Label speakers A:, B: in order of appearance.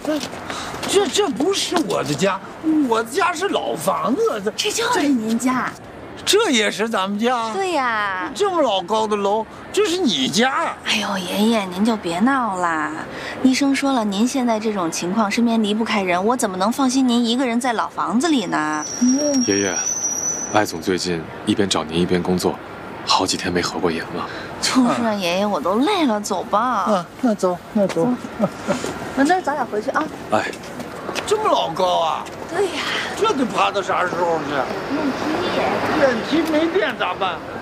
A: 这不是我的家，我的家是老房子。
B: 这就是您家。
A: 这也是咱们家。
B: 对呀。
A: 这么老高的楼，这是你家。
B: 哎呦，爷爷您就别闹啦！医生说了，您现在这种情况，身边离不开人，我怎么能放心您一个人在老房子里呢？
C: 爷爷，艾总最近一边找您一边工作，好几天没合过眼了。
B: 就是啊，爷爷，我都累了，走吧。
A: 那走。
B: 那早点回去啊。
C: 哎，
A: 这么老高啊？
B: 对呀。
A: 这得爬到啥时候去？
B: 电梯。
A: 电梯没电咋办？